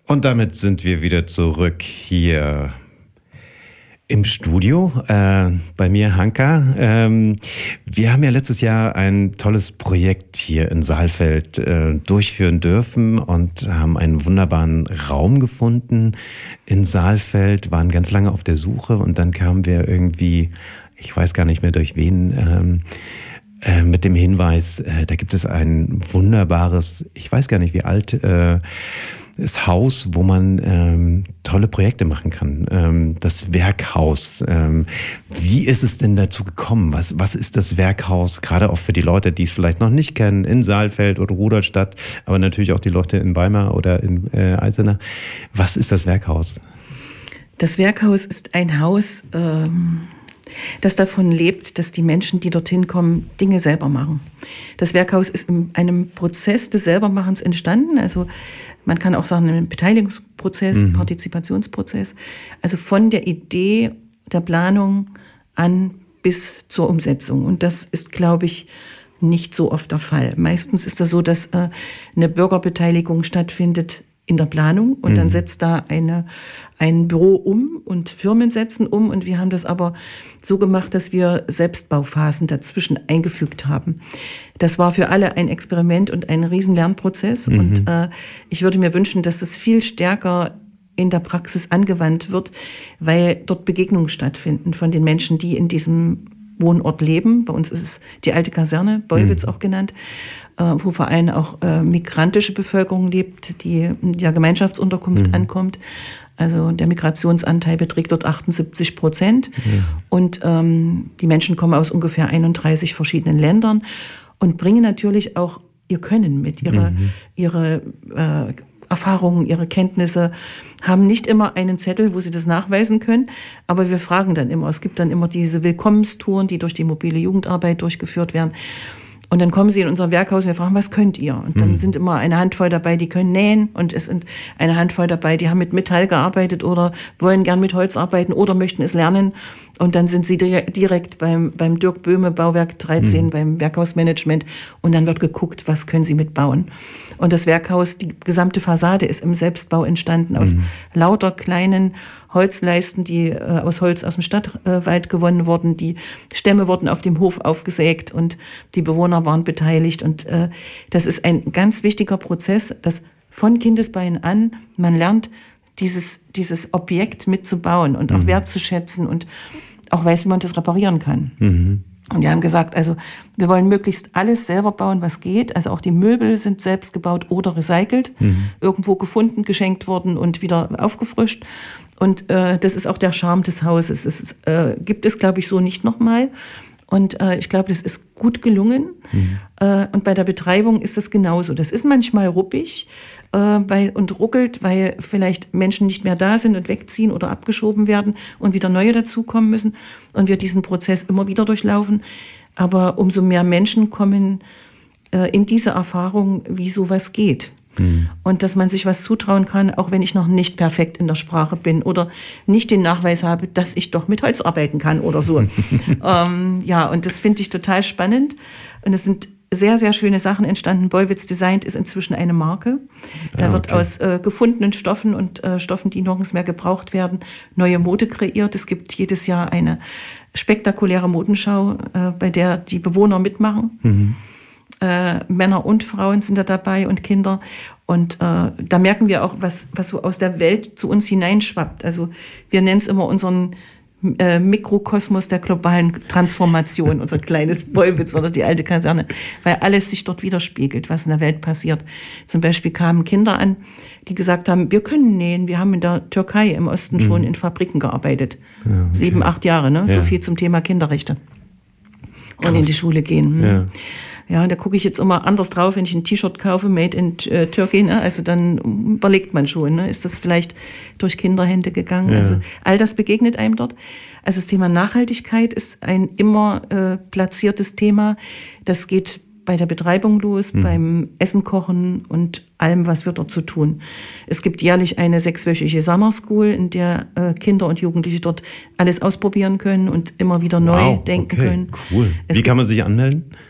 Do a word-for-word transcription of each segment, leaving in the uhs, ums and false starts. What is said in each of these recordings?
Und damit sind wir wieder zurück hier im Studio, äh, bei mir Hanka. Ähm, wir haben ja letztes Jahr ein tolles Projekt hier in Saalfeld äh, durchführen dürfen und haben einen wunderbaren Raum gefunden in Saalfeld, waren ganz lange auf der Suche und dann kamen wir irgendwie, ich weiß gar nicht mehr durch wen, ähm, äh, mit dem Hinweis, äh, da gibt es ein wunderbares, ich weiß gar nicht wie alt, äh, das Haus, wo man ähm, tolle Projekte machen kann. Ähm, das Werkhaus. Ähm, wie ist es denn dazu gekommen? Was, was ist das Werkhaus? Gerade auch für die Leute, die es vielleicht noch nicht kennen, in Saalfeld oder Rudolstadt, aber natürlich auch die Leute in Weimar oder in äh, Eisenach. Was ist das Werkhaus? Das Werkhaus ist ein Haus, ähm, das davon lebt, dass die Menschen, die dorthin kommen, Dinge selber machen. Das Werkhaus ist in einem Prozess des Selbermachens entstanden. Also man kann auch sagen, ein Beteiligungsprozess, mhm. Partizipationsprozess. Also von der Idee der Planung an bis zur Umsetzung. Und das ist, glaube ich, nicht so oft der Fall. Meistens ist das so, dass äh, eine Bürgerbeteiligung stattfindet in der Planung und mhm. dann setzt da eine, ein Büro um und Firmen setzen um. Und wir haben das aber so gemacht, dass wir Selbstbauphasen dazwischen eingefügt haben. Das war für alle ein Experiment und ein riesen Lernprozess. Mhm. Und äh, ich würde mir wünschen, dass das viel stärker in der Praxis angewandt wird, weil dort Begegnungen stattfinden von den Menschen, die in diesem Wohnort leben. Bei uns ist es die alte Kaserne, Bollwitz mhm. auch genannt, äh, wo vor allem auch äh, migrantische Bevölkerung lebt, die in der Gemeinschaftsunterkunft mhm. ankommt. Also der Migrationsanteil beträgt dort achtundsiebzig Prozent. Ja. Und ähm, die Menschen kommen aus ungefähr einunddreißig verschiedenen Ländern und bringen natürlich auch ihr Können mit, ihre, mhm. ihre äh, Erfahrungen, ihre Kenntnisse, haben nicht immer einen Zettel, wo sie das nachweisen können, aber wir fragen dann immer. Es gibt dann immer diese Willkommenstouren, die durch die mobile Jugendarbeit durchgeführt werden. Und dann kommen sie in unser Werkhaus und wir fragen, was könnt ihr? Und dann mhm. sind immer eine Handvoll dabei, die können nähen und es sind eine Handvoll dabei, die haben mit Metall gearbeitet oder wollen gern mit Holz arbeiten oder möchten es lernen. Und dann sind sie direkt beim, beim Dirk Böhme Bauwerk dreizehn, mhm. beim Werkhausmanagement und dann wird geguckt, was können sie mitbauen. Und das Werkhaus, die gesamte Fassade ist im Selbstbau entstanden aus mhm. lauter kleinen Holzleisten, die äh, aus Holz aus dem Stadtwald gewonnen wurden. Die Stämme wurden auf dem Hof aufgesägt und die Bewohner waren beteiligt. Und äh, das ist ein ganz wichtiger Prozess, dass von Kindesbeinen an man lernt, dieses, dieses Objekt mitzubauen und auch mhm. wertzuschätzen und auch weiß, wie man das reparieren kann. Mhm. Und wir haben gesagt, also wir wollen möglichst alles selber bauen, was geht. Also auch die Möbel sind selbst gebaut oder recycelt, mhm. irgendwo gefunden, geschenkt worden und wieder aufgefrischt. Und äh, das ist auch der Charme des Hauses. Das ist, äh, gibt es, glaube ich, so nicht nochmal. Und äh, ich glaube, das ist gut gelungen. Mhm. Äh, und bei der Betreibung ist das genauso. Das ist manchmal ruppig äh, weil, und ruckelt, weil vielleicht Menschen nicht mehr da sind und wegziehen oder abgeschoben werden und wieder neue dazukommen müssen. Und wir diesen Prozess immer wieder durchlaufen. Aber umso mehr Menschen kommen äh, in diese Erfahrung, wie sowas geht. Mhm. Und dass man sich was zutrauen kann, auch wenn ich noch nicht perfekt in der Sprache bin oder nicht den Nachweis habe, dass ich doch mit Holz arbeiten kann oder so. ähm, ja, und das finde ich total spannend. Und es sind sehr, sehr schöne Sachen entstanden. Bollwitz Designt ist inzwischen eine Marke. Da ah, okay. wird aus äh, gefundenen Stoffen und äh, Stoffen, die nirgends mehr gebraucht werden, neue Mode kreiert. Es gibt jedes Jahr eine spektakuläre Modenschau, äh, bei der die Bewohner mitmachen. Mhm. Äh, Männer und Frauen sind da dabei und Kinder. Und äh, da merken wir auch, was, was so aus der Welt zu uns hineinschwappt. Also wir nennen es immer unseren äh, Mikrokosmos der globalen Transformation, unser kleines Bollwitz oder die alte Kaserne, weil alles sich dort widerspiegelt, was in der Welt passiert. Zum Beispiel kamen Kinder an, die gesagt haben, wir können nähen. Wir haben in der Türkei im Osten mhm. schon in Fabriken gearbeitet. Ja, okay. Sieben, acht Jahre, ne? Ja. So viel zum Thema Kinderrechte. Krass. Und in die Schule gehen. Ja. Ja, da gucke ich jetzt immer anders drauf, wenn ich ein T-Shirt kaufe, made in äh, Turkey, ne? Also dann überlegt man schon, ne? Ist das vielleicht durch Kinderhände gegangen? Ja. Also all das begegnet einem dort. Also das Thema Nachhaltigkeit ist ein immer äh, platziertes Thema. Das geht bei der Betreibung los, mhm. beim Essen kochen und allem, was wir dort zu tun. Es gibt jährlich eine sechswöchige Summer School, in der äh, Kinder und Jugendliche dort alles ausprobieren können und immer wieder neu wow, denken okay, können. Cool. Es Wie kann man sich anmelden?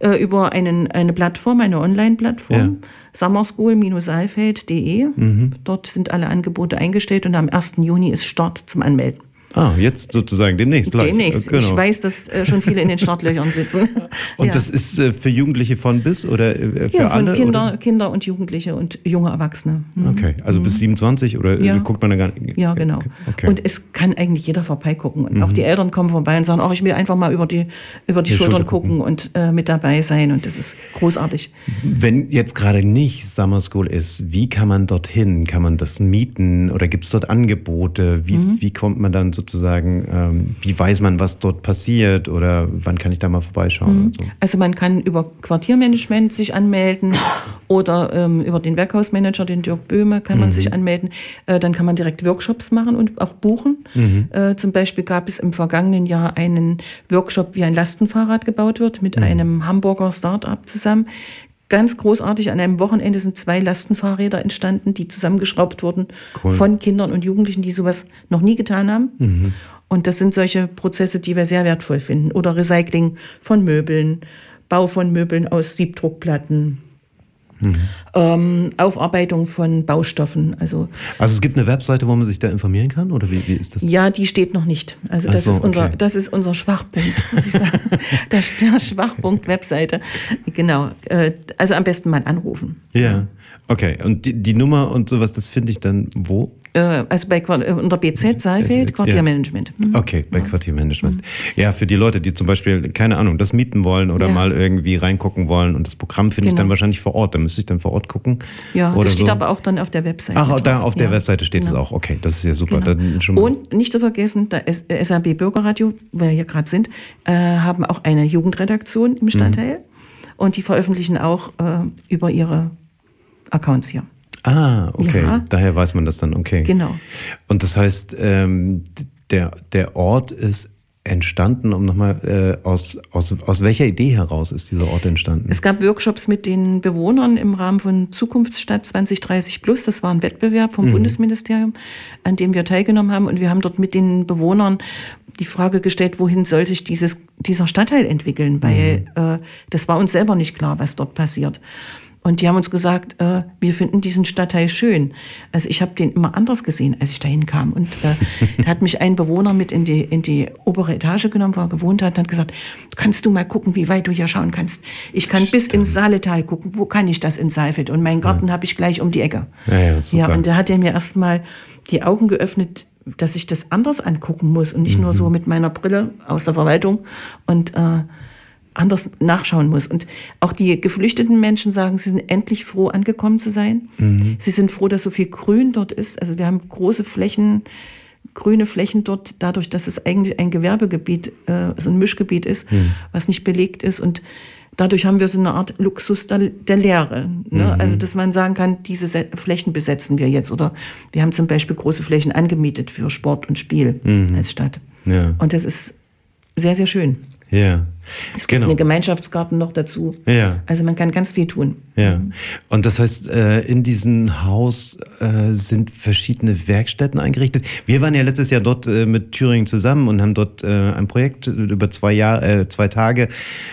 Äh, über einen, eine Plattform, eine Online-Plattform, ja. summerschool Bindestrich saalfeld Punkt de. Mhm. Dort sind alle Angebote eingestellt und am ersten Juni ist Start zum Anmelden. Ah, jetzt sozusagen demnächst gleich. Demnächst. Genau. Ich weiß, dass äh, schon viele in den Startlöchern sitzen. Und ja. das ist äh, für Jugendliche von bis oder äh, für ja, von alle? Kinder, oder? Kinder und Jugendliche und junge Erwachsene. Mhm. Okay, also mhm. bis siebenundzwanzig oder ja. guckt man da gar nicht? Ja, genau. Okay. Und es kann eigentlich jeder vorbeigucken. Und mhm. auch die Eltern kommen vorbei und sagen, ach, ich will einfach mal über die, über die, die Schultern Schulter gucken, gucken und äh, mit dabei sein. Und das ist großartig. Wenn jetzt gerade nicht Summer School ist, wie kann man dorthin? Kann man das mieten oder gibt es dort Angebote? Wie, mhm. wie kommt man dann sozusagen... Äh, wie weiß man, was dort passiert oder wann kann ich da mal vorbeischauen? Mhm. So? Also man kann über Quartiermanagement sich anmelden oder ähm, über den Werkhausmanager, den Dirk Böhme, kann man mhm. sich anmelden. Äh, dann kann man direkt Workshops machen und auch buchen. Mhm. Äh, zum Beispiel gab es im vergangenen Jahr einen Workshop, wie ein Lastenfahrrad gebaut wird, mit mhm. einem Hamburger Start-up zusammen. Ganz großartig, an einem Wochenende sind zwei Lastenfahrräder entstanden, die zusammengeschraubt wurden cool. von Kindern und Jugendlichen, die sowas noch nie getan haben. Mhm. Und das sind solche Prozesse, die wir sehr wertvoll finden. Oder Recycling von Möbeln, Bau von Möbeln aus Siebdruckplatten, mhm. ähm, Aufarbeitung von Baustoffen. Also, also es gibt eine Webseite, wo man sich da informieren kann? Oder wie, wie ist das? Ja, die steht noch nicht. Also das, so, ist, unser, okay. das ist unser Schwachpunkt, muss ich sagen. der, der Schwachpunkt Webseite. Genau. Also am besten mal anrufen. Ja, okay. Und die, die Nummer und sowas, das finde ich dann wo? Also bei unter B Z Saalfeld, Quartiermanagement. Mhm. Okay, bei ja. Quartiermanagement. Ja, für die Leute, die zum Beispiel, keine Ahnung, das mieten wollen oder ja. mal irgendwie reingucken wollen und das Programm finde genau. ich dann wahrscheinlich vor Ort. Da müsste ich dann vor Ort gucken. Ja, oder das steht so. aber auch dann auf der Webseite. Ach, da auf der ja. Webseite steht es genau. auch. Okay, das ist ja super. Genau. Dann schon und nicht zu vergessen, der S A B Bürgerradio, wo wir hier gerade sind, äh, haben auch eine Jugendredaktion im Stadtteil mhm. und die veröffentlichen auch äh, über ihre Accounts hier. Ah, okay. Ja. Daher weiß man das dann, okay. Genau. Und das heißt, ähm, der, der Ort ist entstanden, um nochmal, äh, aus, aus, aus welcher Idee heraus ist dieser Ort entstanden? Es gab Workshops mit den Bewohnern im Rahmen von Zukunftsstadt zwanzig dreißig plus. Das war ein Wettbewerb vom mhm. Bundesministerium, an dem wir teilgenommen haben. Und wir haben dort mit den Bewohnern die Frage gestellt, wohin soll sich dieses, dieser Stadtteil entwickeln? Weil mhm. äh, das war uns selber nicht klar, was dort passiert. Und die haben uns gesagt, äh, wir finden diesen Stadtteil schön. Also ich habe den immer anders gesehen, als ich dahin kam. Und äh, da hat mich ein Bewohner mit in die, in die obere Etage genommen, wo er gewohnt hat, und hat gesagt, kannst du mal gucken, wie weit du hier schauen kannst. Ich kann Stimmt. bis ins Saaletal gucken. Wo kann ich das in Saalfeld? Und meinen Garten ja. habe ich gleich um die Ecke. Ja, ja, super. Ja, und da hat er mir erst mal die Augen geöffnet, dass ich das anders angucken muss und nicht mhm. nur so mit meiner Brille aus der Verwaltung und äh, anders nachschauen muss. Und auch die geflüchteten Menschen sagen, sie sind endlich froh, angekommen zu sein. Mhm. Sie sind froh, dass so viel Grün dort ist. Also wir haben große Flächen, grüne Flächen dort, dadurch, dass es eigentlich ein Gewerbegebiet, äh, so ein Mischgebiet ist, mhm. was nicht belegt ist. Und dadurch haben wir so eine Art Luxus der, der Leere. Ne? Mhm. Also dass man sagen kann, diese Flächen besetzen wir jetzt. Oder wir haben zum Beispiel große Flächen angemietet für Sport und Spiel mhm. als Stadt. Ja. Und das ist sehr, sehr schön. Ja, es gibt genau. einen Gemeinschaftsgarten noch dazu. Ja. Also man kann ganz viel tun. Ja. Und das heißt, in diesem Haus sind verschiedene Werkstätten eingerichtet. Wir waren ja letztes Jahr dort mit Thüringen zusammen und haben dort ein Projekt über zwei Jahre, zwei Tage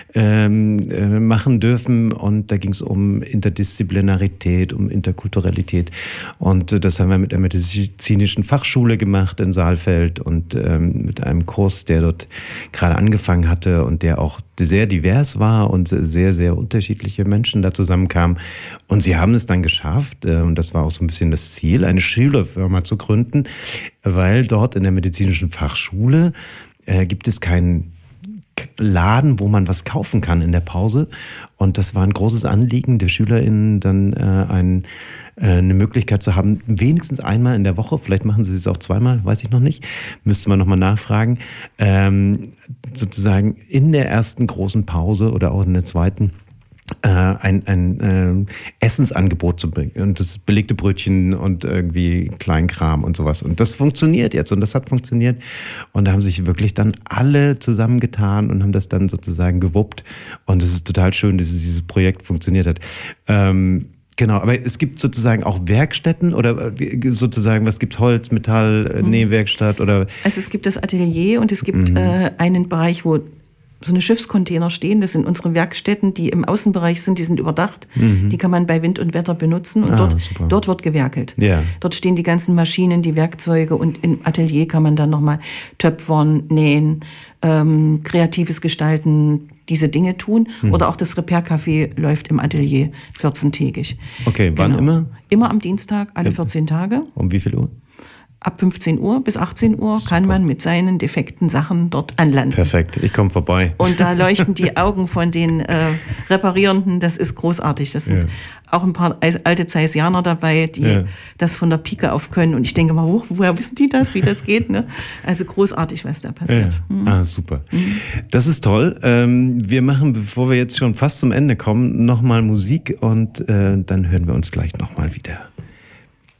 machen dürfen. Und da ging es um Interdisziplinarität, um Interkulturalität. Und das haben wir mit der medizinischen Fachschule gemacht in Saalfeld und mit einem Kurs, der dort gerade angefangen hatte und der auch sehr divers war und sehr, sehr unterschiedliche Menschen da zusammenkamen. Und sie haben es dann geschafft, und das war auch so ein bisschen das Ziel, eine Schülerfirma zu gründen, weil dort in der medizinischen Fachschule äh, gibt es keinen Laden, wo man was kaufen kann in der Pause. Und das war ein großes Anliegen der SchülerInnen, dann äh, ein, äh, eine Möglichkeit zu haben, wenigstens einmal in der Woche, vielleicht machen sie es auch zweimal, weiß ich noch nicht, müsste man nochmal nachfragen, ähm, sozusagen in der ersten großen Pause oder auch in der zweiten äh, ein, ein äh, Essensangebot zu bringen und das belegte Brötchen und irgendwie Kleinkram und sowas. Und das funktioniert jetzt und das hat funktioniert. Und da haben sich wirklich dann alle zusammengetan und haben das dann sozusagen gewuppt. Und es ist total schön, dass dieses Projekt funktioniert hat. Ähm, Genau, aber es gibt sozusagen auch Werkstätten oder sozusagen, was gibt Holz, Metall, mhm. Nähwerkstatt oder? Also es gibt das Atelier und es gibt mhm. äh, einen Bereich, wo so eine Schiffscontainer stehen. Das sind unsere Werkstätten, die im Außenbereich sind, die sind überdacht. Mhm. Die kann man bei Wind und Wetter benutzen und ah, dort, dort wird gewerkelt. Ja. Dort stehen die ganzen Maschinen, die Werkzeuge und im Atelier kann man dann nochmal töpfern, nähen, ähm, kreatives Gestalten, diese Dinge tun. Mhm. Oder auch das Repair-Café läuft im Atelier vierzehntägig. Okay, wann genau. immer? Immer am Dienstag, alle vierzehn Tage. Um wie viel Uhr? Ab fünfzehn Uhr bis achtzehn Uhr Super. Kann man mit seinen defekten Sachen dort anlanden. Perfekt, ich komme vorbei. Und da leuchten die Augen von den äh, Reparierenden, das ist großartig. Das sind ja. auch ein paar alte Zeissianer dabei, die ja. das von der Pike auf können. Und ich denke mal, wo, woher wissen die das, wie das geht? Ne? Also großartig, was da passiert. Ja. Mhm. Ah, super. Mhm. Das ist toll. Ähm, wir machen, bevor wir jetzt schon fast zum Ende kommen, nochmal Musik und äh, dann hören wir uns gleich nochmal wieder.